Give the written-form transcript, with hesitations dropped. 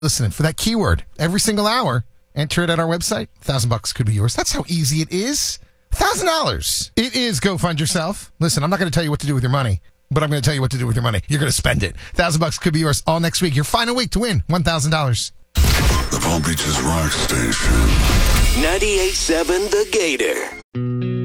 listening for that keyword every single hour. Enter it at our website. $1,000 could be yours. That's how easy it is. $1,000. It is Go Find Yourself. Listen, I'm not going to tell you what to do with your money, but I'm going to tell you what to do with your money. You're going to spend it. $1,000 could be yours all next week. Your final week to win $1,000. The Palm Beaches Rock Station. 98.7 The Gator.